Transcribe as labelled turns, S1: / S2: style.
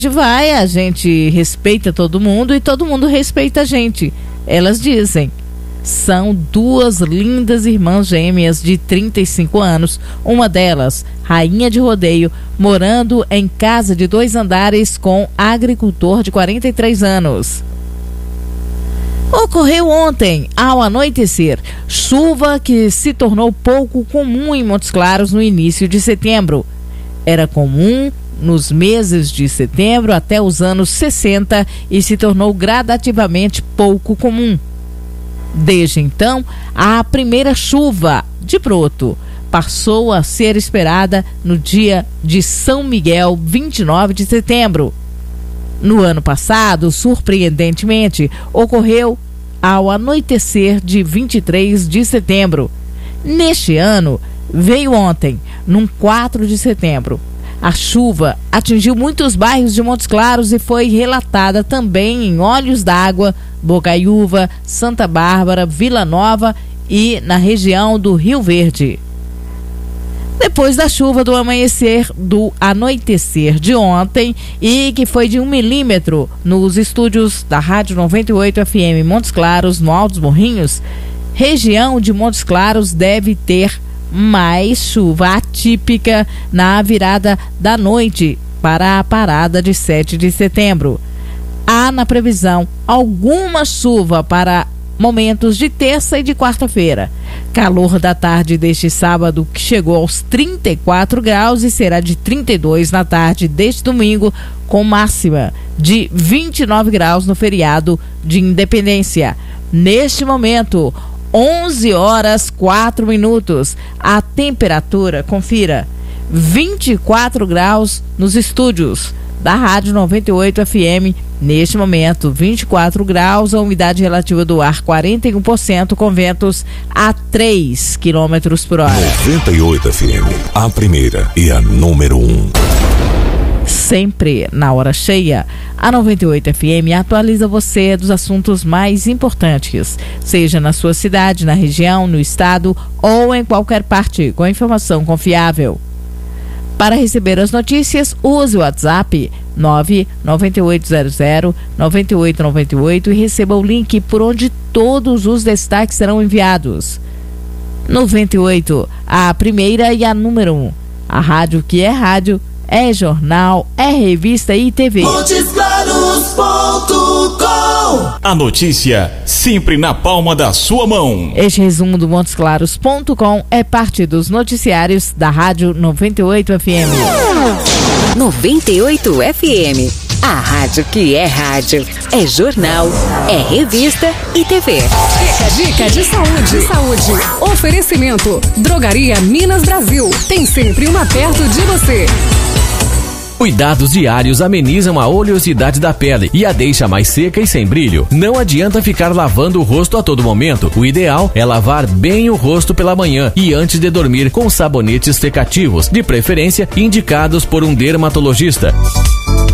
S1: vai, a gente respeita todo mundo e todo mundo respeita a gente. Elas dizem. São duas lindas irmãs gêmeas de 35 anos, uma delas, rainha de rodeio, morando em casa de 2 andares com agricultor de 43 anos. Ocorreu ontem, ao anoitecer, chuva que se tornou pouco comum em Montes Claros no início de setembro. Era comum nos meses de setembro até os anos 60 e se tornou gradativamente pouco comum. Desde então, a primeira chuva de broto passou a ser esperada no dia de São Miguel, 29 de setembro. No ano passado, surpreendentemente, ocorreu ao anoitecer de 23 de setembro. Neste ano, veio ontem, num 4 de setembro. A chuva atingiu muitos bairros de Montes Claros e foi relatada também em Olhos d'Água, Bocaiúva, Santa Bárbara, Vila Nova e na região do Rio Verde. Depois da chuva do anoitecer de ontem e que foi de 1 milímetro nos estúdios da Rádio 98 FM Montes Claros, no Altos Morrinhos, região de Montes Claros deve ter mais chuva atípica na virada da noite para a parada de 7 de setembro. Há na previsão alguma chuva para momentos de terça e de quarta-feira. Calor da tarde deste sábado que chegou aos 34 graus e será de 32 na tarde deste domingo, com máxima de 29 graus no feriado de Independência. Neste momento, 11 horas 4 minutos. A temperatura, confira, 24 graus nos estúdios da Rádio 98 FM. Neste momento, 24 graus, a umidade relativa do ar 41%, com ventos a 3 km por hora.
S2: 98 FM, a primeira e a número 1.
S1: Sempre na hora cheia, a 98 FM atualiza você dos assuntos mais importantes, seja na sua cidade, na região, no estado ou em qualquer parte, com informação confiável. Para receber as notícias, use o WhatsApp 99800-9898 e receba o link por onde todos os destaques serão enviados. 98, a primeira e a número 1. A rádio que é rádio, é jornal, é revista e TV.
S3: MontesClaros.com. A notícia sempre na palma da sua mão.
S1: Este resumo do MontesClaros.com é parte dos noticiários da Rádio 98 FM.
S4: 98 FM. A rádio que é rádio, é jornal, é revista e TV.
S5: Dica de saúde. Oferecimento. Drogaria Minas Brasil. Tem sempre uma perto de você.
S6: Cuidados diários amenizam a oleosidade da pele e a deixa mais seca e sem brilho. Não adianta ficar lavando o rosto a todo momento. O ideal é lavar bem o rosto pela manhã e antes de dormir com sabonetes secativos, de preferência indicados por um dermatologista.